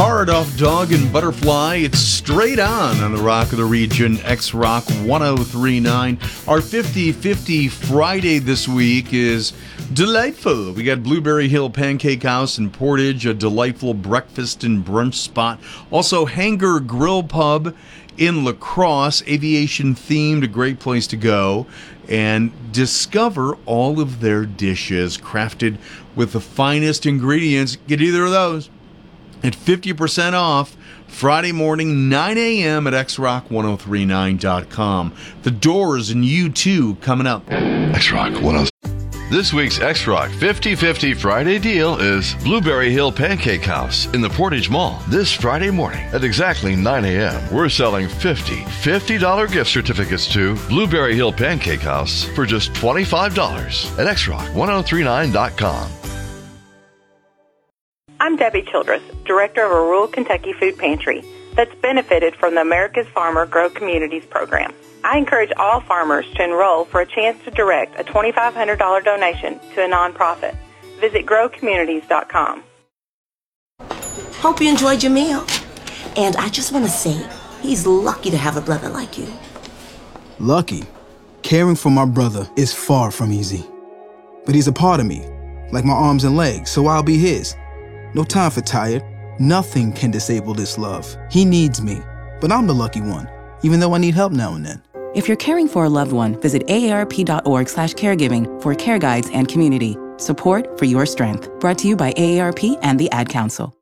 Hard Off Dog and Butterfly. It's straight on the Rock of the Region, X-Rock 1039. Our 50-50 Friday this week is delightful. We got Blueberry Hill Pancake House in Portage, a delightful breakfast and brunch spot. Also, Hanger Grill Pub in La Crosse, aviation themed, a great place to go and discover all of their dishes crafted with the finest ingredients. Get either of those at 50% off Friday morning, 9 a.m. at xrock1039.com. The Doors and U2 coming up. X-Rock 1039. This week's X-Rock 50-50 Friday deal is Blueberry Hill Pancake House in the Portage Mall. This Friday morning at exactly 9 a.m., we're selling $50 gift certificates to Blueberry Hill Pancake House for just $25 at xrock1039.com. I'm Debbie Childress, director of a rural Kentucky food pantry that's benefited from the America's Farmer Grow Communities program. I encourage all farmers to enroll for a chance to direct a $2,500 donation to a nonprofit. Visit growcommunities.com. Hope you enjoyed your meal. And I just want to say, he's lucky to have a brother like you. Lucky? Caring for my brother is far from easy. But he's a part of me, like my arms and legs, so I'll be his. No time for tired. Nothing can disable this love. He needs me, but I'm the lucky one, even though I need help now and then. If you're caring for a loved one, visit aarp.org/caregiving for care guides and community. Support for your strength. Brought to you by AARP and the Ad Council.